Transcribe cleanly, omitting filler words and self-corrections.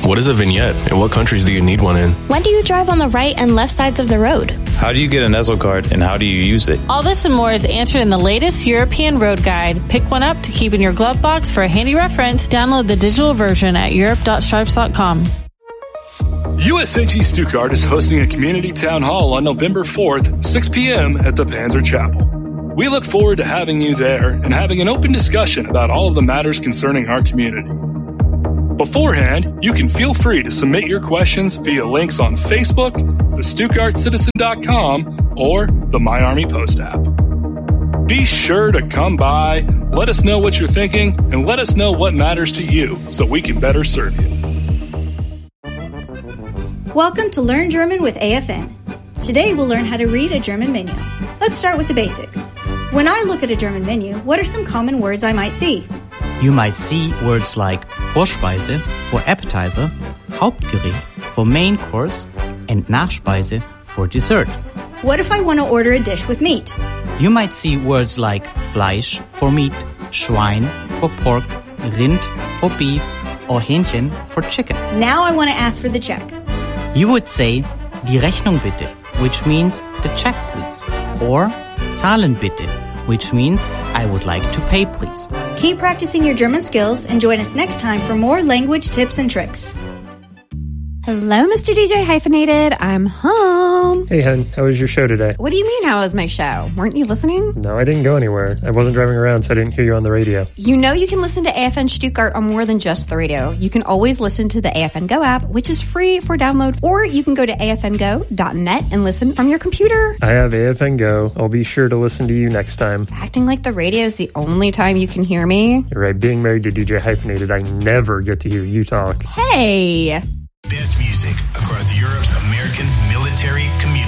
What is a vignette, and what countries do you need one in? When do you drive on the right and left sides of the road? How do you get an ESL card, and how do you use it? All this and more is answered in the latest European Road Guide. Pick one up to keep in your glove box for a handy reference. Download the digital version at europe.stripes.com. USAG Stuttgart is hosting a community town hall on November 4th, 6 p.m. at the Panzer Chapel. We look forward to having you there and having an open discussion about all of the matters concerning our community. Beforehand, you can feel free to submit your questions via links on Facebook, the StuttgartCitizen.com, or the My Army Post app. Be sure to come by, let us know what you're thinking, and let us know what matters to you so we can better serve you. Welcome to Learn German with AFN. Today we'll learn how to read a German menu. Let's start with the basics. When I look at a German menu, what are some common words I might see? You might see words like Vorspeise for appetizer, Hauptgericht for main course, and Nachspeise for dessert. What if I want to order a dish with meat? You might see words like Fleisch for meat, Schwein for pork, Rind for beef, or Hähnchen for chicken. Now I want to ask for the check. You would say Die Rechnung bitte, which means the check please, or Zahlen bitte, which means I would like to pay please. Keep practicing your German skills and join us next time for more language tips and tricks. Hello, Mr. DJ Hyphenated. I'm home. Hey, hun. How was your show today? What do you mean, how was my show? Weren't you listening? No, I didn't go anywhere. I wasn't driving around, so I didn't hear you on the radio. You know you can listen to AFN Stuttgart on more than just the radio. You can always listen to the AFN Go app, which is free for download, or you can go to afngo.net and listen from your computer. I have AFN Go. I'll be sure to listen to you next time. Acting like the radio is the only time you can hear me. You're right. Being married to DJ Hyphenated, I never get to hear you talk. Hey! Best music across Europe's American military community.